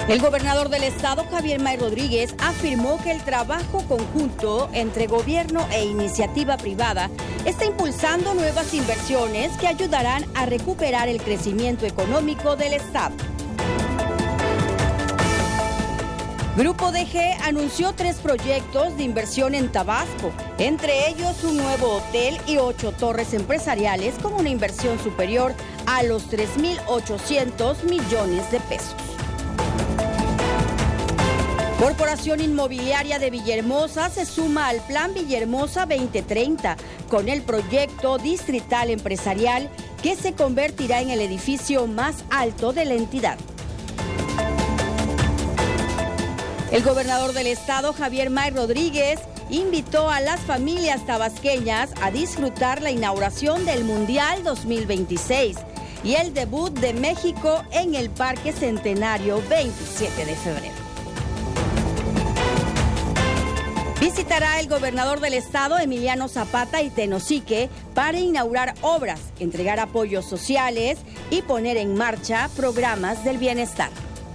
El gobernador del estado, Javier May Rodríguez, afirmó que el trabajo conjunto entre gobierno e iniciativa privada está impulsando nuevas inversiones que ayudarán a recuperar el crecimiento económico del estado. Grupo DG anunció 3 proyectos de inversión en Tabasco, entre ellos un nuevo hotel y 8 torres empresariales con una inversión superior a los 3.800 millones de pesos. Corporación Inmobiliaria de Villahermosa se suma al Plan Villahermosa 2030 con el proyecto distrital empresarial que se convertirá en el edificio más alto de la entidad. El gobernador del estado, Javier May Rodríguez, invitó a las familias tabasqueñas a disfrutar la inauguración del Mundial 2026 y el debut de México en el Parque Centenario 27 de febrero. Visitará el gobernador del estado, Emiliano Zapata, y Tenosique para inaugurar obras, entregar apoyos sociales y poner en marcha programas del bienestar.